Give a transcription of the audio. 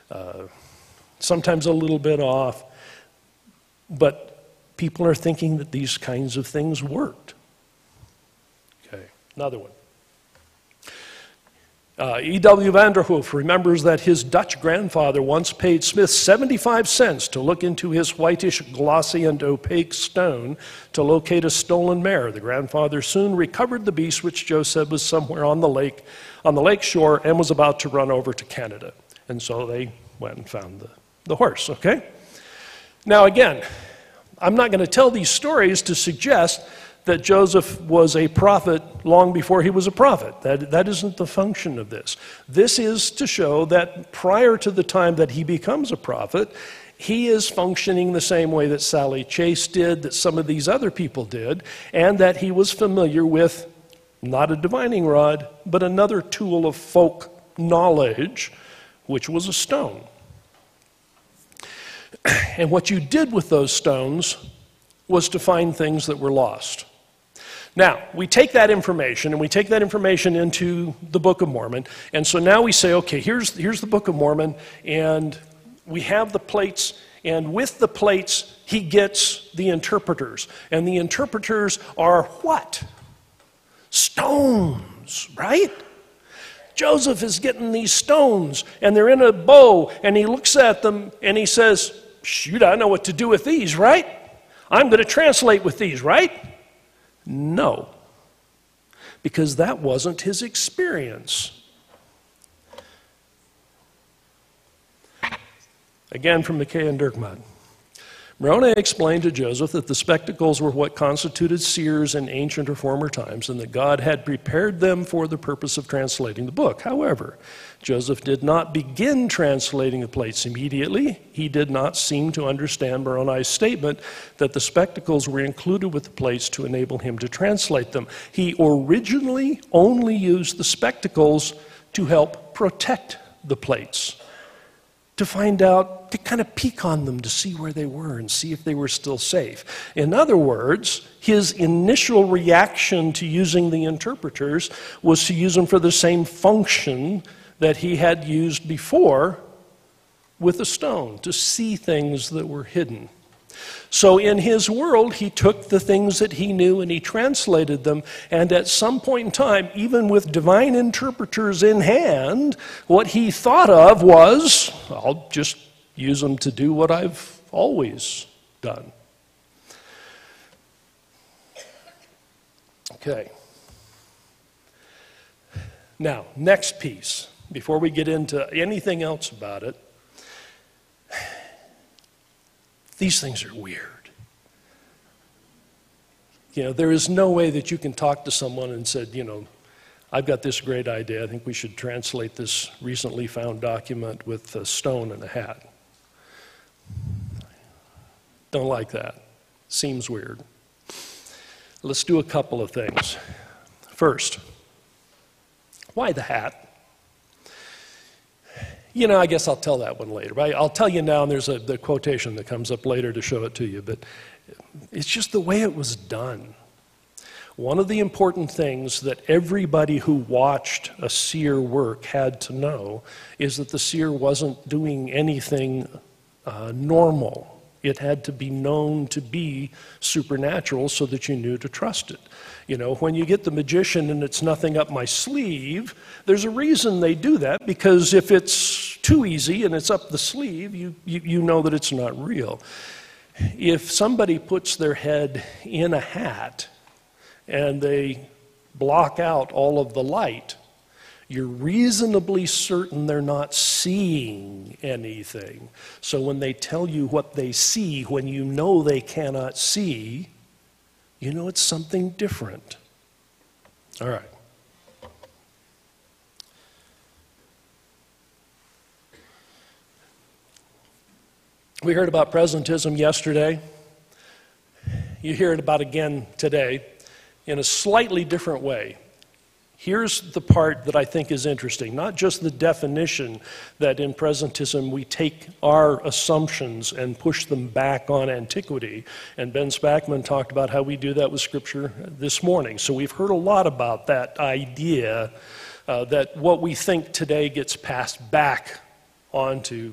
sometimes a little bit off, but people are thinking that these kinds of things worked. Okay, another one. E.W. van der Hoof remembers that his Dutch grandfather once paid Smith 75 cents to look into his whitish, glossy, and opaque stone to locate a stolen mare. The grandfather soon recovered the beast, which Joe said was somewhere on the lake shore, and was about to run over to Canada. And so they went and found the horse, okay? Now again, I'm not going to tell these stories to suggest that Joseph was a prophet long before he was a prophet. That isn't the function of this. This is to show that prior to the time that he becomes a prophet, he is functioning the same way that Sally Chase did, that some of these other people did, and that he was familiar with not a divining rod, but another tool of folk knowledge, which was a stone. And what you did with those stones was to find things that were lost. Now, we take that information, and we take that information into the Book of Mormon, and so now we say, okay, here's the Book of Mormon, and we have the plates, and with the plates, he gets the interpreters. And the interpreters are what? Stones, right? Joseph is getting these stones, and they're in a bow, and he looks at them, and he says, shoot, I know what to do with these, right? I'm going to translate with these, right? No, because that wasn't his experience. Again from McKay and Dirkmaat. Moroni explained to Joseph that the spectacles were what constituted seers in ancient or former times, and that God had prepared them for the purpose of translating the book. However, Joseph did not begin translating the plates immediately. He did not seem to understand Moroni's statement that the spectacles were included with the plates to enable him to translate them. He originally only used the spectacles to help protect the plates, to find out, to kind of peek on them to see where they were and see if they were still safe. In other words, his initial reaction to using the interpreters was to use them for the same function that he had used before with a stone, to see things that were hidden. So in his world, he took the things that he knew and he translated them, and at some point in time, even with divine interpreters in hand, what he thought of was, I'll just use them to do what I've always done. Okay. Now, next piece, before we get into anything else about it, these things are weird. You know, there is no way that you can talk to someone and said, you know, I've got this great idea. I think we should translate this recently found document with a stone and a hat. Don't like that. Seems weird. Let's do a couple of things. First, why the hat? You know, I guess I'll tell that one later, right? I'll tell you now, and there's the quotation that comes up later to show it to you, but it's just the way it was done. One of the important things that everybody who watched a seer work had to know is that the seer wasn't doing anything normal. It had to be known to be supernatural so that you knew to trust it. You know, when you get the magician and it's nothing up my sleeve, there's a reason they do that, because if it's too easy and it's up the sleeve, you know that it's not real. If somebody puts their head in a hat and they block out all of the light, you're reasonably certain they're not seeing anything. So when they tell you what they see, when you know they cannot see, you know it's something different. All right. We heard about presentism yesterday. You hear it about again today in a slightly different way. Here's the part that I think is interesting, not just the definition that in presentism we take our assumptions and push them back on antiquity, and Ben Spackman talked about how we do that with Scripture this morning. So we've heard a lot about that idea that what we think today gets passed back onto